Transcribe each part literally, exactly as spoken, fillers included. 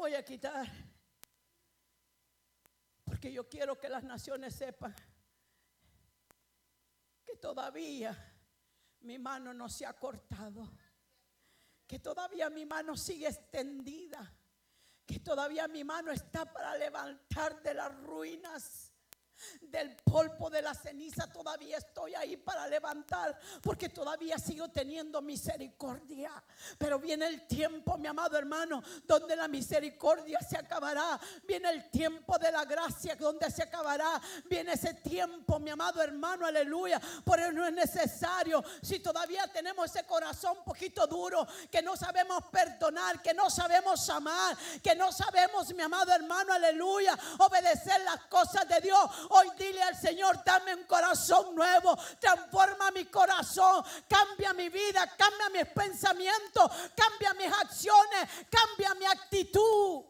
voy a quitar, porque yo quiero que las naciones sepan que todavía mi mano no se ha cortado, que todavía mi mano sigue extendida, que todavía mi mano está para levantar de las ruinas, del polvo, de la ceniza. Todavía estoy ahí para levantar, porque todavía sigo teniendo misericordia. Pero viene el tiempo, mi amado hermano, donde la misericordia se acabará. Viene el tiempo de la gracia, donde se acabará. Viene ese tiempo, mi amado hermano, aleluya. Por eso no es necesario, si todavía tenemos ese corazón un poquito duro, que no sabemos perdonar, que no sabemos amar, que no sabemos, mi amado hermano, aleluya, obedecer las cosas de Dios. Hoy dile al Señor: dame un corazón nuevo, transforma mi corazón, cambia mi vida, cambia mis pensamientos, cambia mis acciones, cambia mi actitud.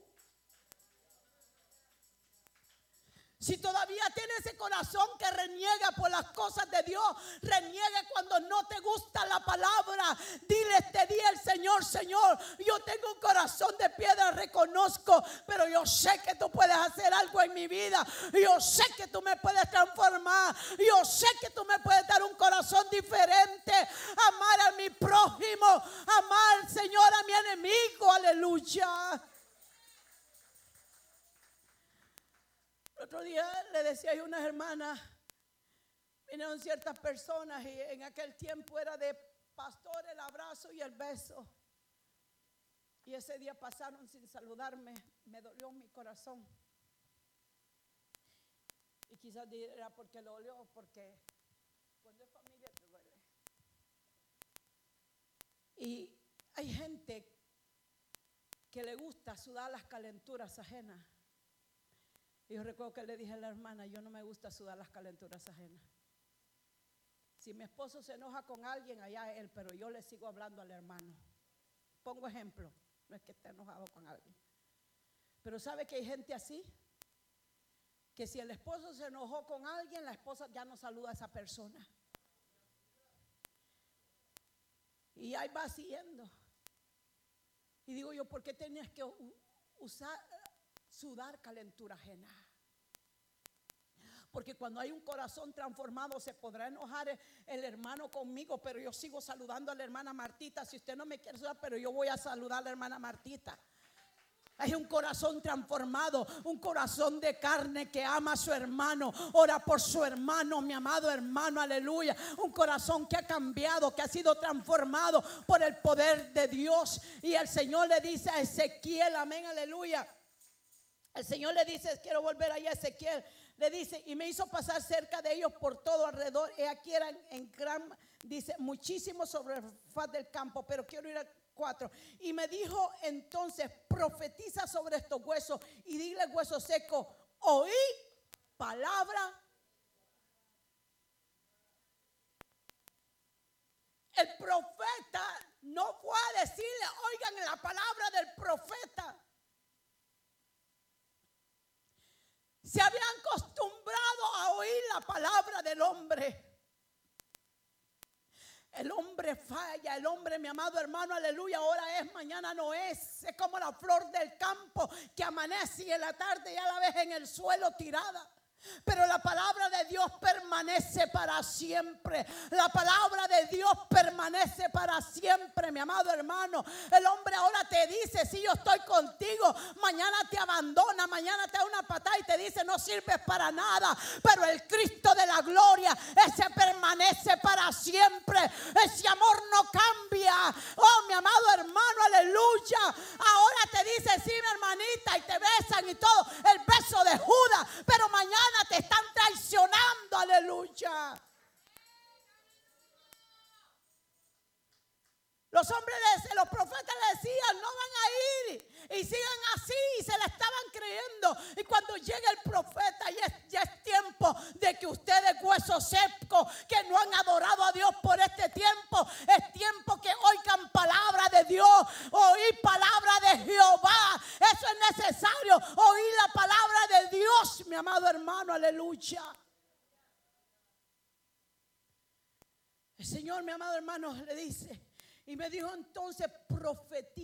Si todavía tienes ese corazón que reniega por las cosas de Dios, reniega cuando no te gusta la palabra, dile este día al Señor: Señor, yo tengo un corazón de piedra, reconozco, pero yo sé que tú puedes hacer algo en mi vida. Yo sé que tú me puedes transformar. Yo sé que tú me puedes dar un corazón diferente. Amar a mi prójimo, amar, Señor, a mi enemigo. Aleluya. Otro día le decía yo a unas hermanas, vinieron ciertas personas y en aquel tiempo era de pastor el abrazo y el beso. Y ese día pasaron sin saludarme, me dolió mi corazón. Y quizás era porque lo dolió, porque cuando es familia te duele. Y hay gente que le gusta sudar las calenturas ajenas. Y yo recuerdo que le dije a la hermana: yo no me gusta sudar las calenturas ajenas. Si mi esposo se enoja con alguien, allá él, pero yo le sigo hablando al hermano. Pongo ejemplo, no es que esté enojado con alguien. Pero ¿sabe que hay gente así? Que si el esposo se enojó con alguien, la esposa ya no saluda a esa persona. Y ahí va siguiendo. Y digo yo: ¿por qué tenías que usar... sudar calentura ajena? Porque cuando hay un corazón transformado, se podrá enojar el, el hermano conmigo, pero yo sigo saludando a la hermana Martita. Si usted no me quiere saludar, pero yo voy a saludar a la hermana Martita. Hay un corazón transformado, un corazón de carne que ama a su hermano, ora por su hermano, mi amado hermano, aleluya. Un corazón que ha cambiado, que ha sido transformado por el poder de Dios. Y el Señor le dice a Ezequiel, amén, aleluya. El Señor le dice, quiero volver allá a Ezequiel, le dice: y me hizo pasar cerca de ellos por todo alrededor. Y aquí eran en gran, dice, muchísimos sobre el faz del campo, pero quiero ir a cuatro. Y me dijo entonces: profetiza sobre estos huesos y dile, hueso seco, oí palabra. El profeta no fue a decirle: oigan la palabra del profeta. Se habían acostumbrado a oír la palabra del hombre. El hombre falla, el hombre, mi amado hermano, aleluya, ahora es, mañana no es. Es como la flor del campo que amanece y en la tarde ya la ves en el suelo tirada. Pero la palabra de Dios permanece para siempre. La palabra de Dios permanece para siempre, mi amado hermano. El hombre ahora te dice: sí, yo estoy contigo. Mañana te abandona, mañana te da una patada y te dice: no sirves para nada. Pero el Cristo de la gloria, ese permanece para siempre. Ese amor no cambia. Oh, mi amado hermano, aleluya. Ahora te dice: sí, mi hermanita, y te besan y todo, el beso de Judas. Pero mañana te están traicionando, aleluya. Los hombres, los profetas le decían: no van a ir, y sigan así, y se la estaban creyendo. Y cuando llega el profeta, ya es, ya es tiempo de que ustedes, huesos secos, que no han adorado a Dios por este tiempo, es tiempo que oigan palabra de Dios, oír palabra de Jehová. Eso es necesario, oír la palabra de Dios, mi amado hermano, aleluya. El Señor, mi amado hermano, le dice, y me dijo entonces: profetiza.